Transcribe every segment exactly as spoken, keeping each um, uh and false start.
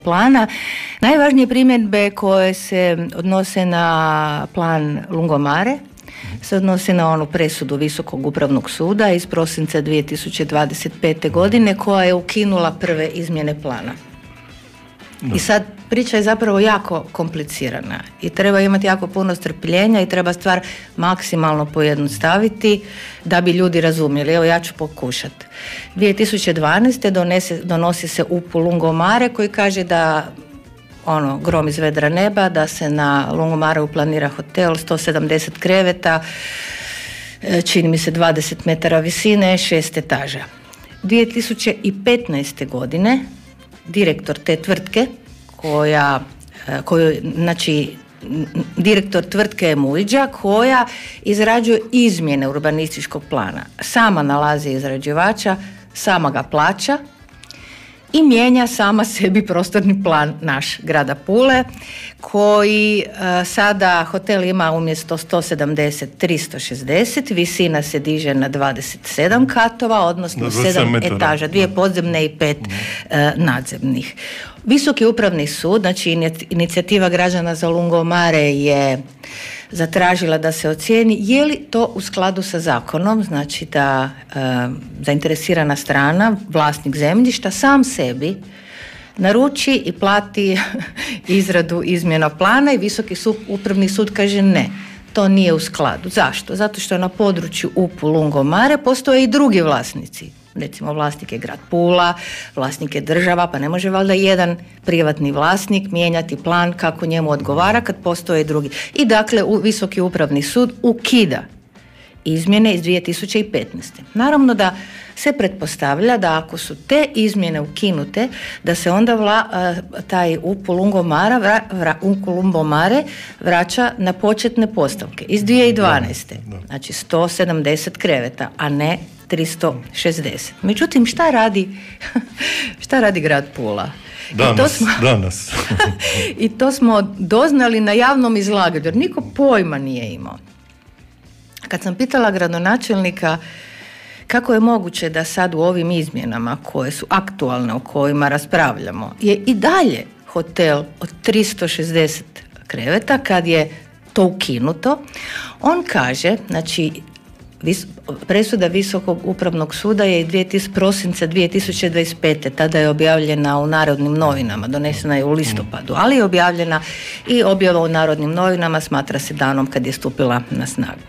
plana. Najvažnije primjedbe koje se odnose na plan Lungomare se odnose na onu presudu Visokog upravnog suda iz prosinca dvije tisuće dvadeset pete. godine koja je ukinula prve izmjene plana. Da. I sad priča je zapravo jako komplicirana i treba imati jako puno strpljenja i treba stvar maksimalno pojednostaviti da bi ljudi razumjeli. Evo ja ću pokušati. dvije tisuće dvanaeste. Donese, donosi se U P U Lungomare koji kaže da ono, grom iz vedra neba, da se na Lungomareu planira hotel, sto sedamdeset kreveta, čini mi se dvadeset metara visine, šest etaža. dvije tisuće petnaeste. godine direktor te tvrtke koja, koju, znači direktor tvrtke je Mujiđa koja izrađuje izmjene urbanističkog plana. Sama nalazi izrađivača, sama ga plaća i mijenja sama sebi prostorni plan naš grada Pule koji uh, sada hotel ima umjesto sto sedamdeset tristo šezdeset, visina se diže na dvadeset sedam katova, odnosno sedam etaža, dvije podzemne i pet uh, nadzemnih. Visoki upravni sud, znači inicijativa građana za Lungomare je zatražila da se ocijeni je li to u skladu sa zakonom, znači da e, zainteresirana strana, vlasnik zemljišta, sam sebi naruči i plati izradu izmjena plana i Visoki sud, upravni sud kaže ne, to nije u skladu. Zašto? Zato što na području U P U Lungomare postoje i drugi vlasnici. Recimo vlasnik je grad Pula, vlasnik je država, pa ne može valjda jedan privatni vlasnik mijenjati plan kako njemu odgovara kad postoje drugi. I dakle u Visoki upravni sud ukida izmjene iz dvije tisuće petnaeste. Naravno da se pretpostavlja da ako su te izmjene ukinute, da se onda vla, taj U P U Lungomare, vra, vra, U P U Lungomare vraća na početne postavke iz dvije tisuće dvanaeste. Da, da. Znači sto sedamdeset kreveta, a ne tristo šezdeset. Međutim, šta radi, šta radi grad Pula? Danas, I to smo, danas. I to smo doznali na javnom izlaganju, jer niko pojma nije imao. Kad sam pitala gradonačelnika kako je moguće da sad u ovim izmjenama koje su aktualne, o kojima raspravljamo, je i dalje hotel od tristo šezdeset kreveta kad je to ukinuto, on kaže, znači vis, presuda Visokog upravnog suda je iz prosinca dvije tisuće dvadeset pete. Tada je objavljena u Narodnim novinama, donesena je u listopadu, ali je objavljena i objava u Narodnim novinama smatra se danom kad je stupila na snagu.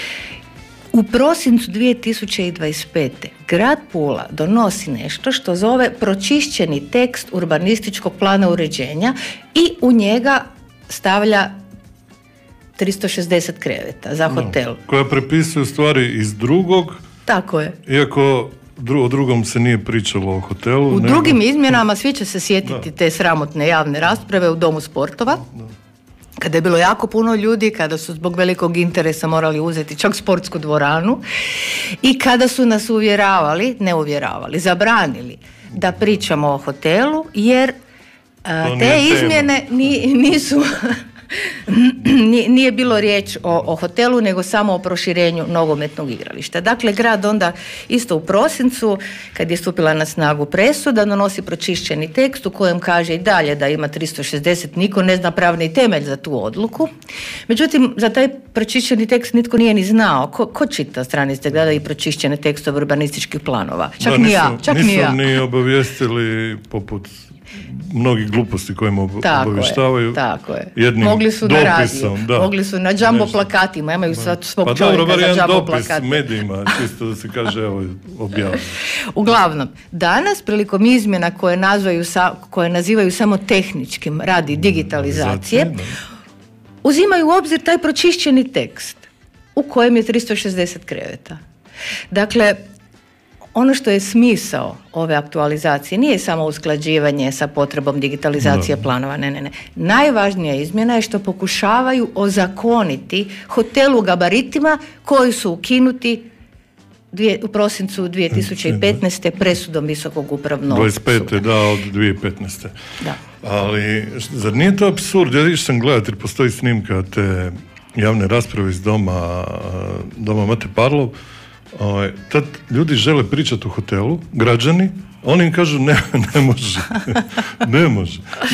U prosincu dvije tisuće dvadeset pete. grad Pula donosi nešto što zove pročišćeni tekst urbanističkog plana uređenja i u njega stavlja tristo šezdeset kreveta za hotel. No, koja prepisuje stvari iz drugog. Tako je. Iako dru, o drugom se nije pričalo o hotelu. U nego... drugim izmjenama svi će se sjetiti da. te sramotne javne rasprave u Domu sportova. Da. Kada je bilo jako puno ljudi, kada su zbog velikog interesa morali uzeti čak sportsku dvoranu i kada su nas uvjeravali, ne uvjeravali, zabranili da pričamo o hotelu jer a, te izmjene ni, nisu... Nije bilo riječ o, o hotelu, nego samo o proširenju nogometnog igrališta. Dakle, grad onda isto u prosincu, kad je stupila na snagu presuda, donosi pročišćeni tekst u kojem kaže i dalje da ima tristo šezdeset, niko ne zna pravni temelj za tu odluku. Međutim, za taj pročišćeni tekst nitko nije ni znao. Ko, ko čita stranice grada i pročišćene tekstove urbanističkih planova? Čak da, ni ja. Čak nisu ni ja. ni obavijestili poput mnogih gluposti kojima ob- tako obavještavaju je, tako je. jednim mogli su dopisom. Na radiju, da. Mogli su na jumbo Nešto. plakatima, imaju sad svog pa čovjeka dobro, za jumbo dopis plakate. medijima, čisto da se kaže, evo, objavljeno. Uglavnom, danas prilikom izmjena koje, nazvaju sa, koje nazivaju samo tehničkim radi digitalizacije, Zatim, uzimaju u obzir taj pročišćeni tekst u kojem je tristo šezdeset kreveta. Dakle, ono što je smisao ove aktualizacije nije samo usklađivanje sa potrebom digitalizacije no. planova, ne, ne, ne. Najvažnija izmjena je što pokušavaju ozakoniti hotel u gabaritima koji su ukinuti dvije, u prosincu dvije tisuće petnaeste. presudom Visokog upravnog dvadeset pete. suda. Da, od dvije tisuće petnaeste. Da. Ali, zar nije to apsurd? Ja išao sam gledati jer postoji snimka te javne rasprave iz doma, doma Mate Parlov. ovaj, tad ljudi žele pričati u hotelu, građani, oni im kažu ne, ne može, ne može.